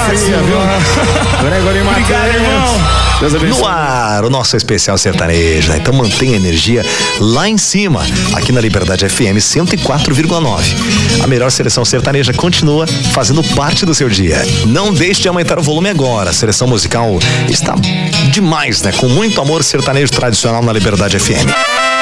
Maria, viu? Gregory Matheus. Obrigado, irmão. Deus abençoe. No ar, o nosso especial sertanejo, né? Então mantenha a energia lá em cima, aqui na Liberdade FM 104,9. A melhor seleção sertaneja continua fazendo parte do seu dia. Não deixe de aumentar o volume agora. A seleção musical está demais, né? Com muito amor sertanejo tradicional na Liberdade FM.